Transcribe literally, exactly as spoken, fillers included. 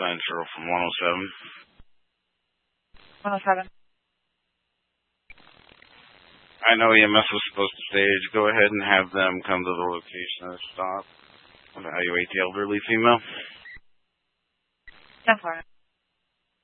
Central from one oh seven. one oh seven. I know E M S was supposed to stage. Go ahead and have them come to the location of the stop. Evaluate the elderly female. ten four.